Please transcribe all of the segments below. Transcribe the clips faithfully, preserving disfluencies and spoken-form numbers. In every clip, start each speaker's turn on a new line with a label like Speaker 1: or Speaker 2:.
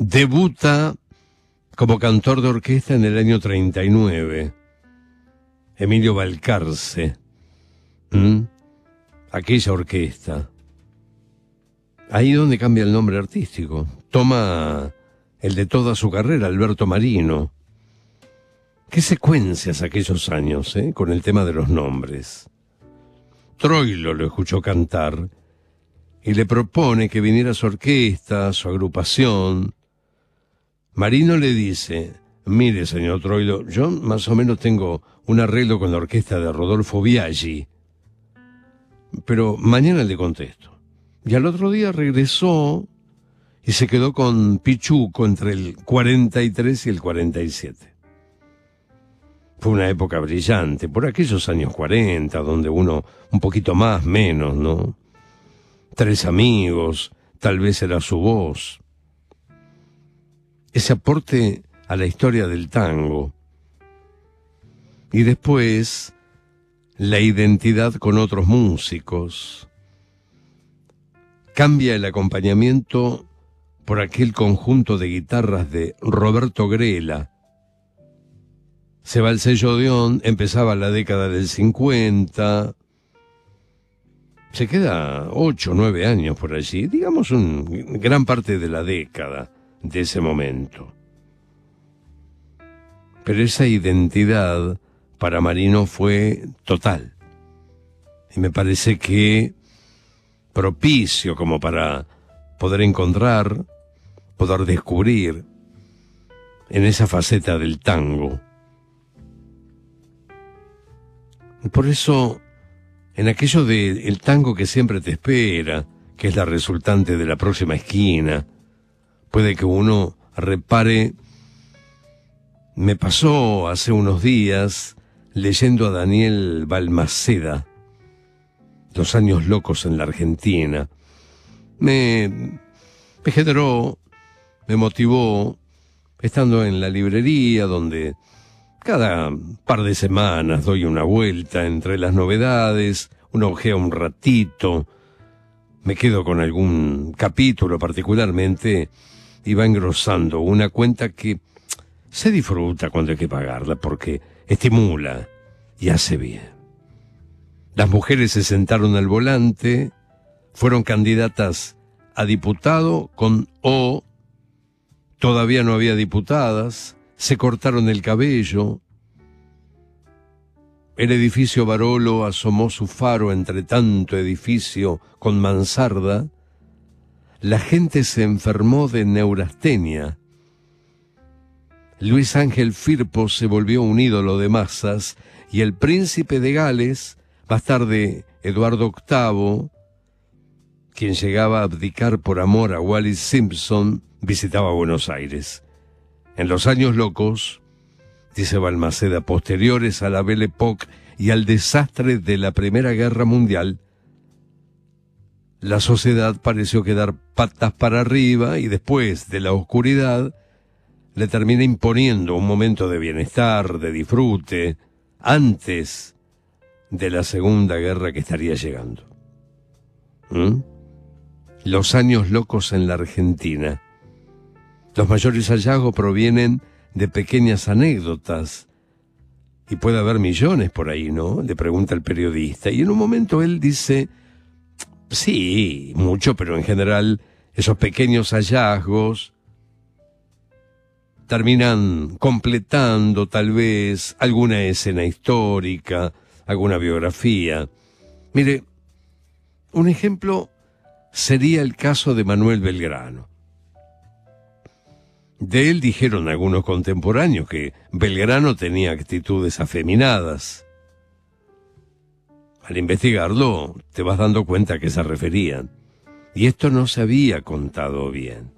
Speaker 1: Debuta como cantor de orquesta en el año treinta y nueve. Emilio Balcarce. ¿Mm? Aquella orquesta. Ahí donde cambia el nombre artístico. Toma el de toda su carrera, Alberto Marino. Qué secuencias aquellos años, ¿eh? Con el tema de los nombres. Troilo lo escuchó cantar y le propone que viniera a su orquesta, a su agrupación. Marino le dice: mire, señor Troilo, yo más o menos tengo un arreglo con la orquesta de Rodolfo Biaggi, pero mañana le contesto. Y al otro día regresó y se quedó con Pichuco entre el cuarenta y tres y el cuarenta y siete. Fue una época brillante, por aquellos años cuarenta, donde uno un poquito más, menos, ¿no? Tres amigos, tal vez era su voz. Ese aporte a la historia del tango. Y después, la identidad con otros músicos. Cambia el acompañamiento por aquel conjunto de guitarras de Roberto Grela. Se va el sello Odeón, empezaba la década del cincuenta. Se queda ocho, nueve años por allí, digamos un gran parte de la década de ese momento. Pero esa identidad para Marino fue total. Y me parece que propicio como para poder encontrar, poder descubrir en esa faceta del tango. Por eso, en aquello de el tango que siempre te espera, que es la resultante de la próxima esquina, puede que uno repare. Me pasó hace unos días leyendo a Daniel Balmaceda, Los años locos en la Argentina. Me, me generó, me motivó, estando en la librería donde cada par de semanas doy una vuelta entre las novedades, uno ojea un ratito, me quedo con algún capítulo particularmente y va engrosando una cuenta que se disfruta cuando hay que pagarla porque estimula y hace bien. Las mujeres se sentaron al volante, fueron candidatas a diputado con O, todavía no había diputadas, se cortaron el cabello. El edificio Barolo asomó su faro entre tanto edificio con mansarda. La gente se enfermó de neurastenia. Luis Ángel Firpo se volvió un ídolo de masas y el príncipe de Gales, más tarde Eduardo octavo, quien llegaba a abdicar por amor a Wallis Simpson, visitaba Buenos Aires. En los años locos, dice Balmaceda, posteriores a la Belle Époque y al desastre de la Primera Guerra Mundial, la sociedad pareció quedar patas para arriba y después de la oscuridad le termina imponiendo un momento de bienestar, de disfrute, antes de la Segunda Guerra que estaría llegando. ¿Mm? Los años locos en la Argentina. Los mayores hallazgos provienen de pequeñas anécdotas. Y puede haber millones por ahí, ¿no? Le pregunta el periodista. Y en un momento él dice, sí, mucho, pero en general esos pequeños hallazgos terminan completando tal vez alguna escena histórica, alguna biografía. Mire, un ejemplo sería el caso de Manuel Belgrano. De él dijeron algunos contemporáneos que Belgrano tenía actitudes afeminadas. Al investigarlo, te vas dando cuenta a qué se referían. Y esto no se había contado bien.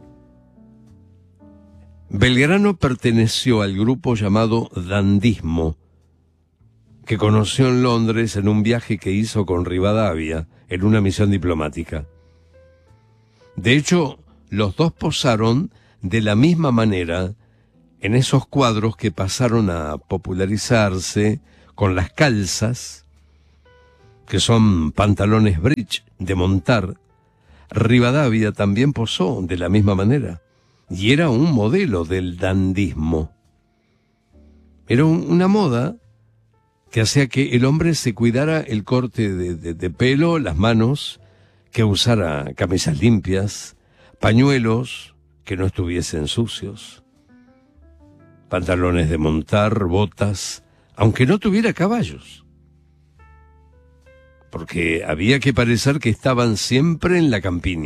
Speaker 1: Belgrano perteneció al grupo llamado Dandismo, que conoció en Londres en un viaje que hizo con Rivadavia en una misión diplomática. De hecho, los dos posaron de la misma manera en esos cuadros que pasaron a popularizarse con las calzas, que son pantalones bridge de montar. Rivadavia también posó de la misma manera. y era un modelo del dandismo. Era un, una moda que hacía que el hombre se cuidara el corte de, de, de pelo, las manos, que usara camisas limpias, pañuelos que no estuviesen sucios, pantalones de montar, botas, aunque no tuviera caballos, porque había que parecer que estaban siempre en la campiña.